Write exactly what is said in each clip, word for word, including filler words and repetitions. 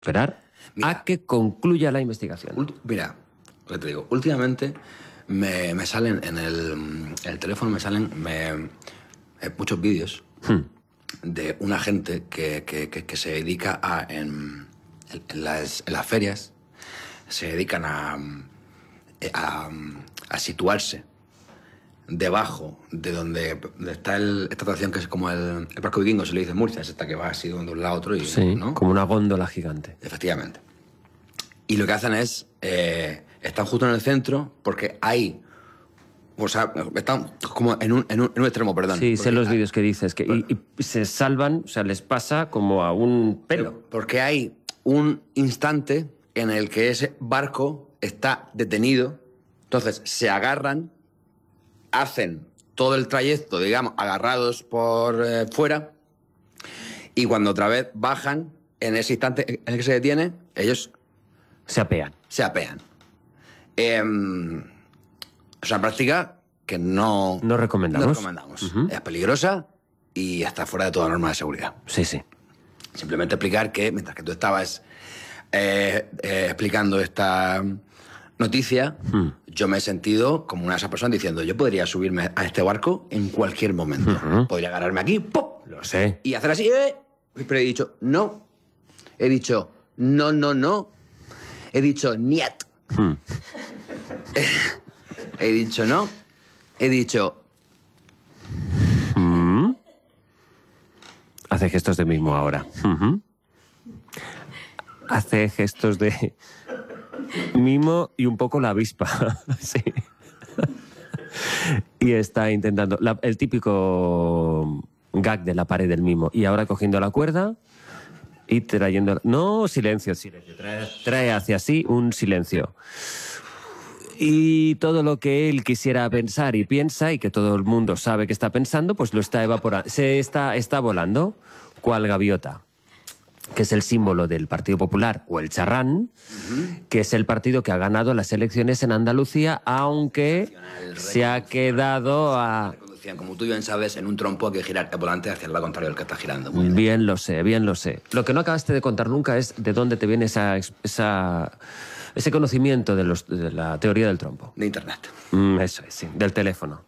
esperar mira, a que concluya la investigación. Mira, lo que te digo, últimamente me, me salen en el, en el teléfono, me salen me, eh, muchos vídeos hmm. de una gente que, que, que, que se dedica a, en, en, las, en las ferias, se dedican a, a, a situarse debajo de donde, donde está el, esta atracción que es como el, el barco vikingo, se le dice en Murcia, es esta que va así de un lado a otro. Y, sí, ¿no? Como una góndola gigante. Efectivamente. Y lo que hacen es, eh, están justo en el centro porque hay, o sea, están como en un, en un, en un extremo, perdón. Sí, sé los vídeos que dices, que y, y se salvan, o sea, les pasa como a un pelo. Porque hay un instante en el que ese barco está detenido, entonces se agarran, hacen todo el trayecto, digamos, agarrados por eh, fuera, y cuando otra vez bajan, en ese instante en el que se detiene, ellos se apean. Se apean. Eh, es una práctica que no, no recomendamos. No recomendamos. Uh-huh. Es peligrosa y está fuera de toda norma de seguridad. Sí, sí. Simplemente explicar que mientras que tú estabas eh, eh, explicando esta noticia, hmm. yo me he sentido como una de esas personas diciendo, yo podría subirme a este barco en cualquier momento. Uh-huh. Podría agarrarme aquí, ¡pop! Lo sé. Y hacer así, ¡eh! Pero he dicho, no. He dicho, no, no, no. He dicho, niet. Hmm. He dicho, no. He dicho... ¿Mm? Hace gestos de mimo ahora. Uh-huh. Hace gestos de... mimo y un poco la avispa. Sí. Y está intentando... La, el típico gag de la pared del mimo. Y ahora cogiendo la cuerda y trayendo... No, silencio, silencio. Trae, trae hacia sí un silencio. Y todo lo que él quisiera pensar y piensa, y que todo el mundo sabe que está pensando, pues lo está evaporando. Se está, está volando, cual gaviota, que es el símbolo del Partido Popular, o el charrán, uh-huh. que es el partido que ha ganado las elecciones en Andalucía, aunque se ha quedado a... Como tú bien sabes, en un trompo hay que girar el volante hacia el lado contrario del que está girando. Muy bien. bien lo sé, bien lo sé. Lo que no acabaste de contar nunca es de dónde te viene esa, esa, ese conocimiento de, los, de la teoría del trompo. De Internet. Mm, eso es, sí, del teléfono.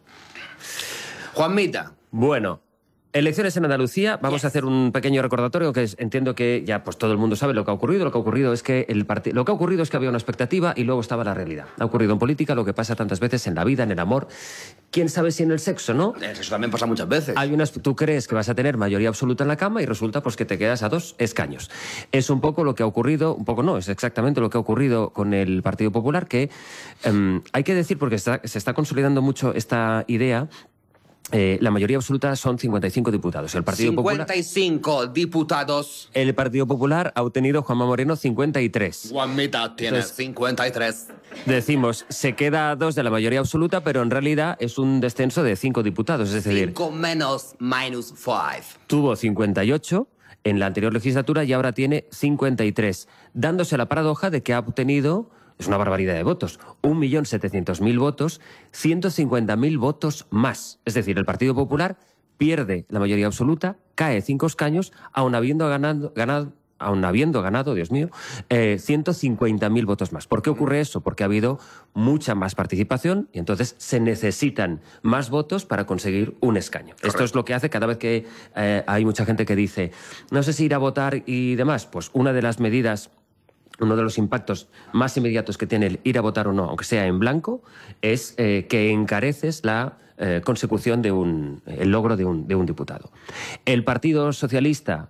Juanmita. Bueno... Elecciones en Andalucía, vamos yes. a hacer un pequeño recordatorio que es, entiendo que ya pues todo el mundo sabe lo que ha ocurrido. Lo que ha ocurrido es que el part... lo que ha ocurrido es que había una expectativa y luego estaba la realidad. Ha ocurrido en política lo que pasa tantas veces en la vida, en el amor. ¿Quién sabe si en el sexo, no? Eso también pasa muchas veces. Hay unas... Tú crees que vas a tener mayoría absoluta en la cama y resulta pues que te quedas a dos escaños. Es un poco lo que ha ocurrido, un poco no, es exactamente lo que ha ocurrido con el Partido Popular, que um, hay que decir, porque está, se está consolidando mucho esta idea. Eh, la mayoría absoluta son cincuenta y cinco diputados. El Partido cincuenta y cinco Popular, diputados. El Partido Popular ha obtenido, Juanma Moreno, cincuenta y tres. Juanmita tiene Entonces, cincuenta y tres. Decimos, se queda a dos de la mayoría absoluta, pero en realidad es un descenso de cinco diputados. Es decir, cinco menos minus five. Tuvo cincuenta y ocho en la anterior legislatura y ahora tiene cincuenta y tres, dándose la paradoja de que ha obtenido... Es una barbaridad de votos. un millón setecientos mil votos, ciento cincuenta mil votos más. Es decir, el Partido Popular pierde la mayoría absoluta, cae cinco escaños, aun habiendo ganado, ganado, aun habiendo ganado, Dios mío, eh, ciento cincuenta mil votos más. ¿Por qué ocurre eso? Porque ha habido mucha más participación y entonces se necesitan más votos para conseguir un escaño. Correcto. Esto es lo que hace cada vez que eh, hay mucha gente que dice, no sé si ir a votar y demás. Pues una de las medidas... Uno de los impactos más inmediatos que tiene el ir a votar o no, aunque sea en blanco, es eh, que encareces la eh, consecución de un, el logro de un, de un diputado. El Partido Socialista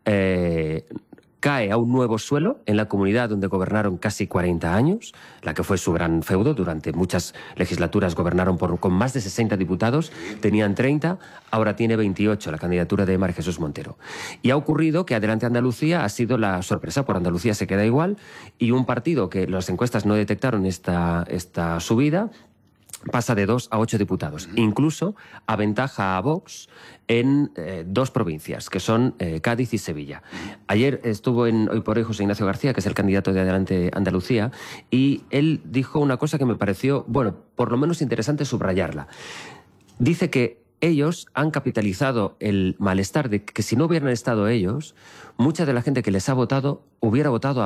eh, cae a un nuevo suelo en la comunidad donde gobernaron casi cuarenta años, la que fue su gran feudo. Durante muchas legislaturas gobernaron por, con más de sesenta diputados, tenían treinta, ahora tiene veintiocho, la candidatura de María Jesús Montero. Y ha ocurrido que Adelante Andalucía ha sido la sorpresa, por Andalucía se queda igual, y un partido que las encuestas no detectaron esta, esta subida, pasa de dos a ocho diputados. Incluso aventaja a Vox en eh, dos provincias, que son eh, Cádiz y Sevilla. Ayer estuvo en Hoy por Hoy José Ignacio García, que es el candidato de Adelante Andalucía, y él dijo una cosa que me pareció, bueno, por lo menos interesante subrayarla. Dice que ellos han capitalizado el malestar de que si no hubieran estado ellos, mucha de la gente que les ha votado hubiera votado